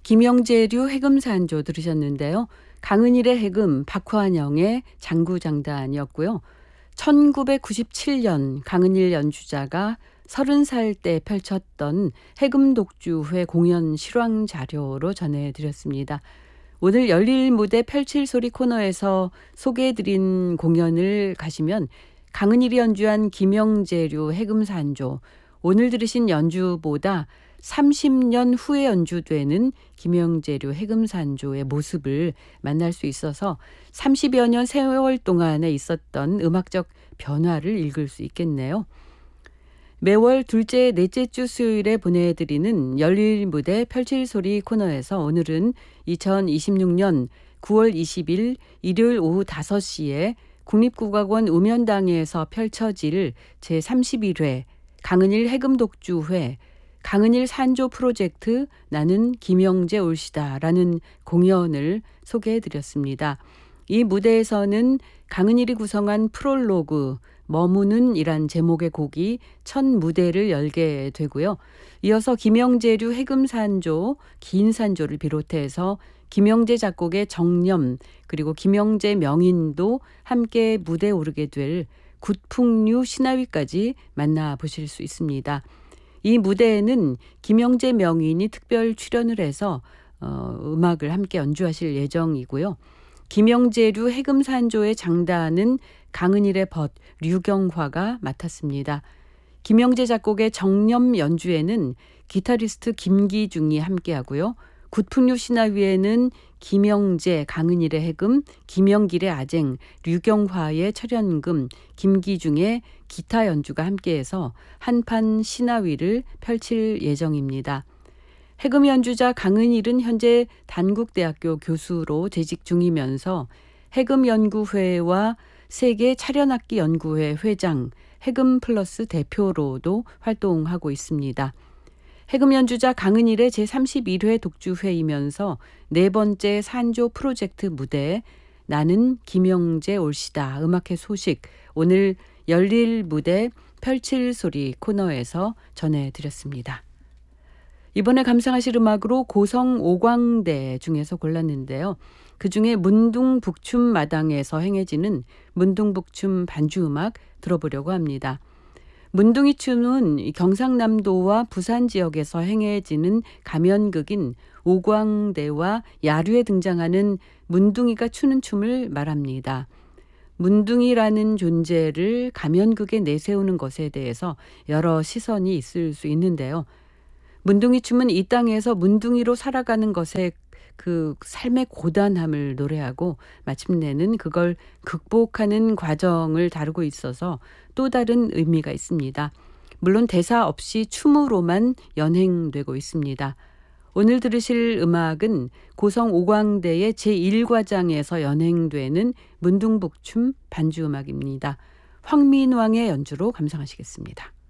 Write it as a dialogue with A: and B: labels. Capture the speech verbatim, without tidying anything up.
A: 김영재류 해금산조 들으셨는데요. 강은일의 해금, 박화환영의 장구장단이었고요. 천구백구십칠 년 강은일 연주자가 서른 살 때 펼쳤던 해금독주회 공연 실황 자료로 전해드렸습니다. 오늘 열릴 무대 펼칠 소리 코너에서 소개해드린 공연을 가시면 강은일이 연주한 김영재류 해금산조, 오늘 들으신 연주보다 삼십 년 후에 연주되는 김영재류 해금산조의 모습을 만날 수 있어서 삼십여 년 세월 동안에 있었던 음악적 변화를 읽을 수 있겠네요. 매월 둘째, 넷째 주 수요일에 보내드리는 열릴 무대 펼칠 소리 코너에서 오늘은 이천이십육 년 구월 이십일 일요일 오후 다섯 시에 국립국악원 음연당에서 펼쳐질 제삼십일 회 강은일 해금독주회 강은일 산조 프로젝트 나는 김영재 올시다라는 공연을 소개해드렸습니다. 이 무대에서는 강은일이 구성한 프롤로그 머무는 이란 제목의 곡이 첫 무대를 열게 되고요. 이어서 김영재류 해금산조, 긴산조를 비롯해서 김영재 작곡의 정념 그리고 김영재 명인도 함께 무대에 오르게 될 굿풍류 신하위까지 만나보실 수 있습니다. 이 무대에는 김영재 명인이 특별 출연을 해서 어, 음악을 함께 연주하실 예정이고요. 김영재류 해금산조의 장단은 강은일의 벗, 류경화가 맡았습니다. 김영재 작곡의 정념 연주에는 기타리스트 김기중이 함께하고요. 굿풍류 신하위에는 김영재, 강은일의 해금, 김영길의 아쟁, 류경화의 철연금, 김기중의 기타 연주가 함께해서 한판 신하위를 펼칠 예정입니다. 해금 연주자 강은일은 현재 단국대학교 교수로 재직 중이면서 해금연구회와 세계 차련악기 연구회 회장, 해금 플러스 대표로도 활동하고 있습니다. 해금 연주자 강은일의 제삼십일 회 독주회이면서 네 번째 산조 프로젝트 무대 나는 김영재 올시다 음악회 소식 오늘 열릴 무대 펼칠 소리 코너에서 전해드렸습니다. 이번에 감상하실 음악으로 고성 오광대 중에서 골랐는데요. 그중에 문둥북춤 마당에서 행해지는 문둥북춤 반주음악 들어보려고 합니다. 문둥이 춤은 경상남도와 부산 지역에서 행해지는 가면극인 오광대와 야류에 등장하는 문둥이가 추는 춤을 말합니다. 문둥이라는 존재를 가면극에 내세우는 것에 대해서 여러 시선이 있을 수 있는데요. 문둥이 춤은 이 땅에서 문둥이로 살아가는 것에 그 삶의 고단함을 노래하고 마침내는 그걸 극복하는 과정을 다루고 있어서 또 다른 의미가 있습니다. 물론 대사 없이 춤으로만 연행되고 있습니다. 오늘 들으실 음악은 고성 오광대의 제일 과장에서 연행되는 문둥북춤 반주음악입니다. 황민왕의 연주로 감상하시겠습니다.